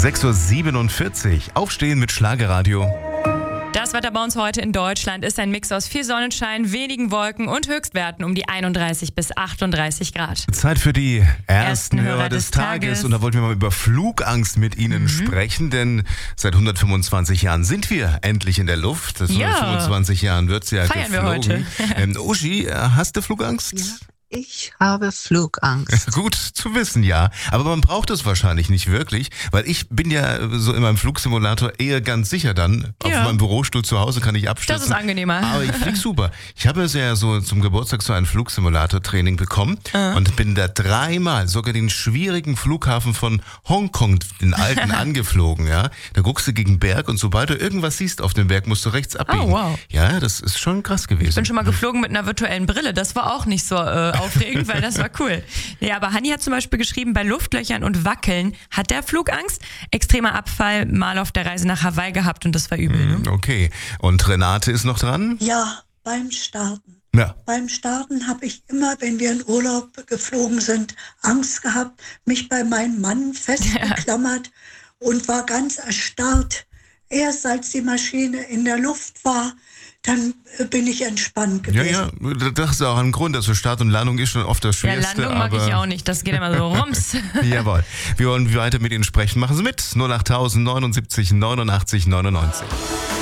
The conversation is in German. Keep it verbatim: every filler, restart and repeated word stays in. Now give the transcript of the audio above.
sechs Uhr siebenundvierzig. Aufstehen mit Schlagerradio. Das Wetter bei uns heute in Deutschland ist ein Mix aus viel Sonnenschein, wenigen Wolken und Höchstwerten um die einunddreißig bis achtunddreißig Grad. Zeit für die ersten, Ersten Hörer, Hörer des, des Tages. Tages. Und da wollten wir mal über Flugangst mit Ihnen mhm. sprechen, denn seit hundertfünfundzwanzig Jahren sind wir endlich in der Luft. Seit Ja. hundertfünfundzwanzig Jahren wird es ja Feiern geflogen. wir heute. ähm, Uschi, hast du Flugangst? Ja. Ich habe Flugangst. Gut zu wissen, ja. Aber man braucht es wahrscheinlich nicht wirklich, weil ich bin ja so in meinem Flugsimulator eher ganz sicher dann. Ja. Auf meinem Bürostuhl zu Hause kann ich abstürzen. Das ist angenehmer. Aber ich flieg super. Ich habe ja so zum Geburtstag so ein Flugsimulator-Training bekommen Ah. und bin da dreimal sogar den schwierigen Flughafen von Hongkong, den alten, angeflogen. Ja, da guckst du gegen Berg und sobald du irgendwas siehst auf dem Berg, musst du rechts abbiegen. Oh, wow. Ja, das ist schon krass gewesen. Ich bin schon mal geflogen mit einer virtuellen Brille. Das war auch nicht so äh, aufregend, weil das war cool. Ja, aber Hanni hat zum Beispiel geschrieben, bei Luftlöchern und Wackeln hat der Flugangst. Extremer Abfall mal auf der Reise nach Hawaii gehabt und das war übel. Ne? Okay. Und Renate ist noch dran? Ja, beim Starten. Ja. Beim Starten habe ich immer, wenn wir in Urlaub geflogen sind, Angst gehabt, mich bei meinem Mann festgeklammert und war ganz erstarrt. Erst als die Maschine in der Luft war, dann äh, bin ich entspannt Ja, gewesen. ja, das ist auch ein Grund. Also Start und Landung ist schon oft das Ja, Schwierste. Landung mag aber ich auch nicht. Das geht immer so rums. Jawohl. Wir wollen weiter mit Ihnen sprechen. Machen Sie mit. null acht neunundsiebzig neunundachtzig neunundneunzig.